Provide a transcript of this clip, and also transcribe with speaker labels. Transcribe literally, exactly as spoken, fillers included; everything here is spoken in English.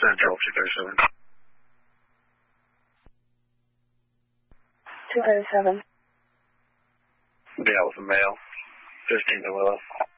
Speaker 1: Central, two thirty-seven.
Speaker 2: two thirty-seven.
Speaker 1: Be out with a male. fifteen to Willow.